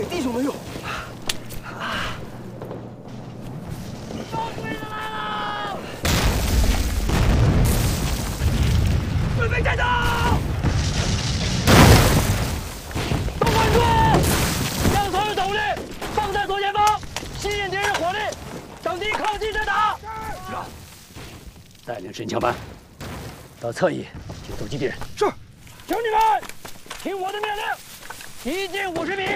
弟兄们用。 高贵的来了！ 准备战斗！ 都关注，将所有总力放在左前方，吸引敌人火力，等敌靠近再打。 是。 带领神枪班到侧翼去阻击敌人。 是。 兄弟们，听我的命令，敌近50米，